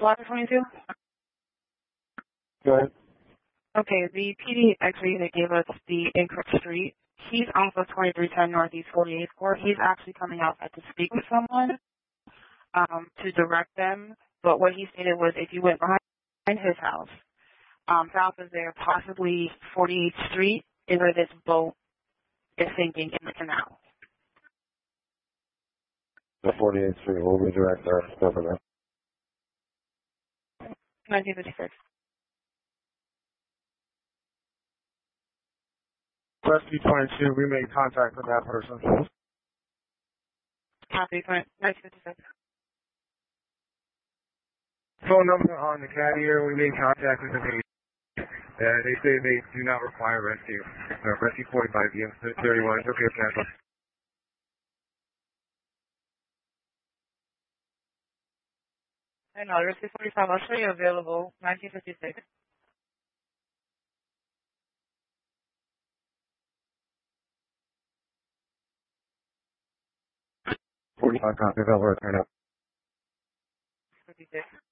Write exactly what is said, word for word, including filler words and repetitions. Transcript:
Plaza twenty-two? Go ahead. Okay, the P D X-ray that gave us the incorrect street, he's off of twenty-three ten Northeast forty-eighth Court. He's actually coming out to speak with someone um, to direct them. But what he stated was if you went behind his house, um, south of there, possibly forty-eighth Street, is where this boat is sinking in the canal. The forty-eighth Street will redirect our stuff in there. nineteen fifty-six. Rescue twenty-two, we made contact with that person. Copy, nineteen fifty-six. Phone number on the carrier, we made contact with the patient. Uh, they say they do not require rescue. Uh, rescue forty-five, yeah, thirty-one, it's okay, cancel. I know, Rescue forty-five, I'll show you available, nineteen fifty-six. forty-five copy available right now. fifty-six.